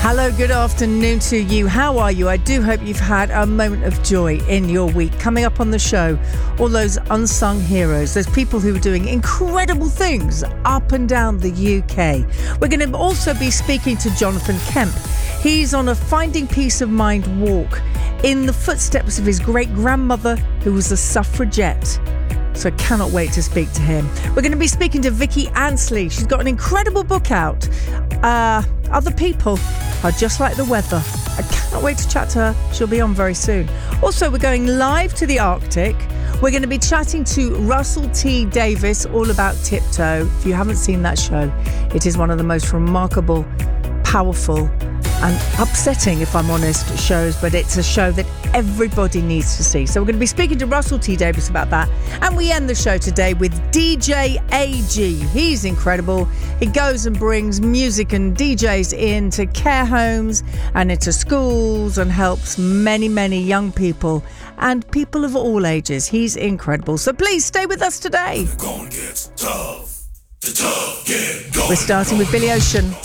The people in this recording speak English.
Hello, good afternoon to you. How are you? I do hope you've had a moment of joy in your week. Coming up on the show, all those unsung heroes, those people who are doing incredible things up and down the UK. We're going to also be speaking to Jonathan Kemp. He's on a Finding Peace of Mind walk in the footsteps of his great-grandmother, who was a suffragette. So I cannot wait to speak to him. We're going to be speaking to Vicky Ansley. She's got an incredible book out. Other people are just like the weather. I cannot wait to chat to her. She'll be on very soon. Also, we're going live to the Arctic. We're going to be chatting to Russell T Davies all about Tiptoe. If you haven't seen that show, it is one of the most remarkable, powerful and upsetting, if I'm honest, shows, but it's a show that everybody needs to see. So we're going to be speaking to Russell T Davies about that. And we end the show today with DJ AG. He's incredible. He goes and brings music and DJs into care homes and into schools and helps many, many young people and people of all ages. He's incredible. So please stay with us today. We're starting with Billy Ocean.